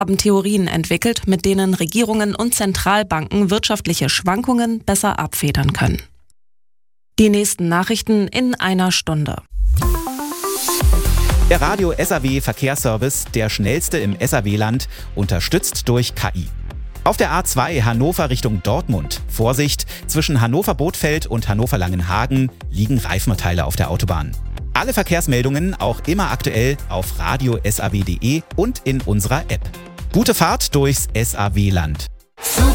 Haben Theorien entwickelt, mit denen Regierungen und Zentralbanken wirtschaftliche Schwankungen besser abfedern können. Die nächsten Nachrichten in einer Stunde. Der Radio SAW Verkehrsservice, der schnellste im SAW-Land, unterstützt durch KI. Auf der A2 Hannover Richtung Dortmund. Vorsicht, zwischen Hannover-Bothfeld und Hannover-Langenhagen liegen Reifenteile auf der Autobahn. Alle Verkehrsmeldungen auch immer aktuell auf radiosaw.de und in unserer App. Gute Fahrt durchs SAW-Land.